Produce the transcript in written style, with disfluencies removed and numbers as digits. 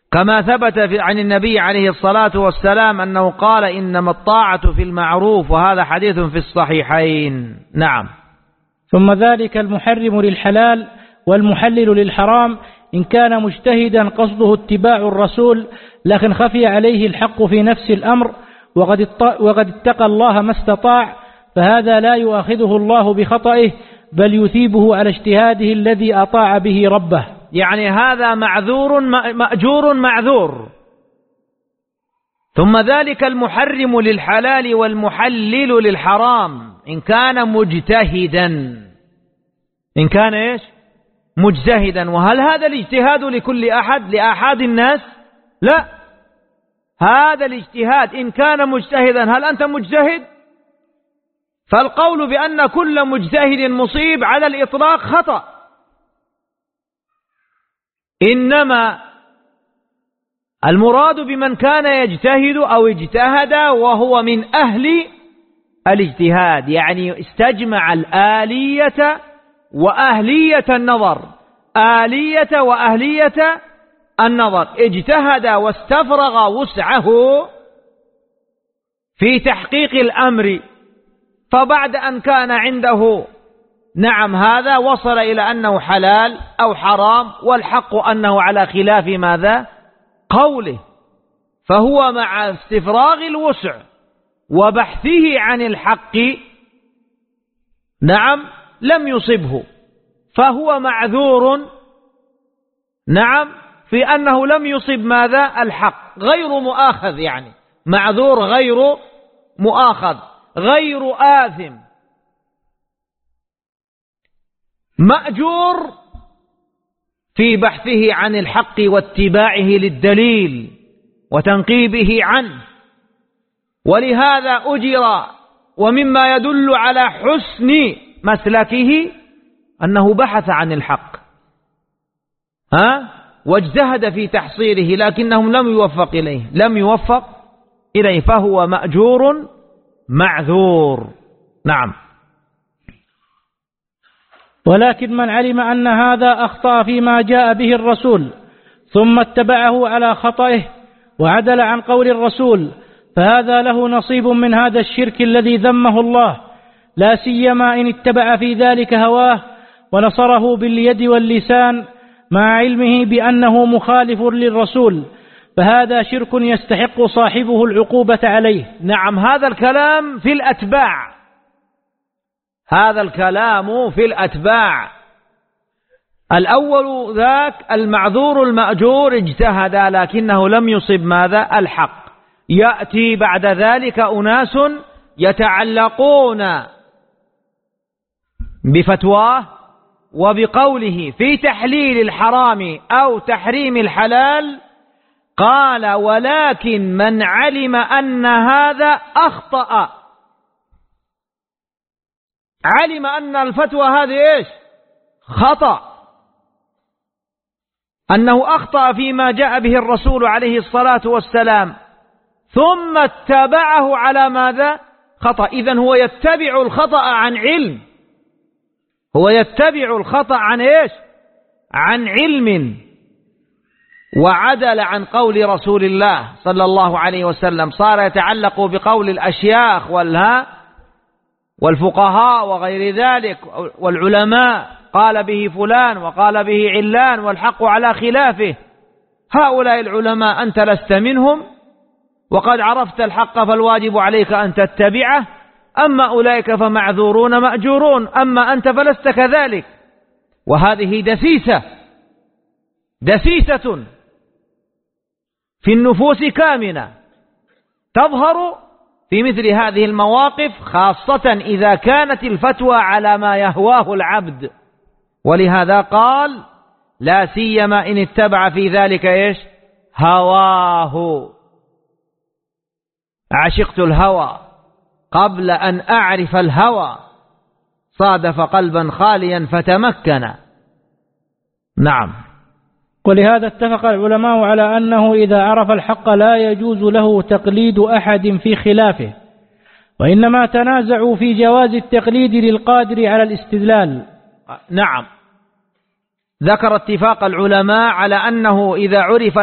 كما ثبت عن النبي عليه الصلاة والسلام أنه قال إنما الطاعة في المعروف، وهذا حديث في الصحيحين. نعم. ثم ذلك المحرم للحلال والمحلل للحرام إن كان مجتهدا قصده اتباع الرسول، لكن خفي عليه الحق في نفس الأمر وقد اتقى الله ما استطاع، فهذا لا يؤاخذه الله بخطئه، بل يثيبه على اجتهاده الذي أطاع به ربه. يعني هذا معذور مأجور معذور. ثم ذلك المحرم للحلال والمحلل للحرام إن كان مجتهدا. إن كان إيش؟ مجتهدا. وهل هذا الاجتهاد لكل أحد لأحد الناس؟ لا، هذا الاجتهاد إن كان مجتهدا. هل أنت مجتهد؟ فالقول بأن كل مجتهد مصيب على الإطلاق خطأ، إنما المراد بمن كان يجتهد أو اجتهد وهو من أهل الاجتهاد، يعني استجمع الآلية وأهلية النظر، آلية وأهلية النظر، اجتهد واستفرغ وسعه في تحقيق الأمر، فبعد أن كان عنده نعم هذا وصل إلى أنه حلال أو حرام، والحق أنه على خلاف ماذا؟ قوله. فهو مع استفراغ الوسع وبحثه عن الحق نعم لم يصبه، فهو معذور نعم في أنه لم يصب ماذا؟ الحق، غير مؤاخذ، يعني معذور غير مؤاخذ غير آثم. مأجور في بحثه عن الحق واتباعه للدليل وتنقيبه عنه، ولهذا أجر. ومما يدل على حسن مسلكه أنه بحث عن الحق واجتهد في تحصيله، لكنهم لم يوفق إليه، فهو مأجور معذور. نعم. ولكن من علم أن هذا أخطأ فيما جاء به الرسول ثم اتبعه على خطئه وعدل عن قول الرسول، فهذا له نصيب من هذا الشرك الذي ذمه الله، لا سيما إن اتبع في ذلك هواه ونصره باليد واللسان مع علمه بأنه مخالف للرسول، فهذا شرك يستحق صاحبه العقوبة عليه. نعم. هذا الكلام في الأتباع، هذا الكلام في الأتباع. الأول ذاك المعذور المأجور اجتهد لكنه لم يصب ماذا؟ الحق. يأتي بعد ذلك أناس يتعلقون بفتواه وبقوله في تحليل الحرام أو تحريم الحلال، قال ولكن من علم أن هذا أخطأ، علم أن الفتوى هذه إيش؟ خطأ، أنه أخطأ فيما جاء به الرسول عليه الصلاة والسلام، ثم اتبعه على ماذا؟ خطأ. إذن هو يتبع الخطأ عن علم، هو يتبع الخطأ عن إيش؟ عن علم، وعدل عن قول رسول الله صلى الله عليه وسلم، صار يتعلق بقول الأشياخ والفقهاء وغير ذلك والعلماء، قال به فلان وقال به علان والحق على خلافه. هؤلاء العلماء أنت لست منهم، وقد عرفت الحق فالواجب عليك أن تتبعه، أما أولئك فمعذورون مأجورون، أما أنت فلست كذلك. وهذه دسيسة في النفوس كامنة تظهر في مثل هذه المواقف، خاصة إذا كانت الفتوى على ما يهواه العبد. ولهذا قال لا سيما إن اتبع في ذلك إيش؟ هواه. عشقت الهوى قبل أن أعرف الهوى، صادف قلبا خاليا فتمكن. نعم. ولهذا اتفق العلماء على أنه إذا عرف الحق لا يجوز له تقليد أحد في خلافه، وإنما تنازعوا في جواز التقليد للقادر على الاستدلال. نعم. ذكر اتفاق العلماء على أنه إذا عرف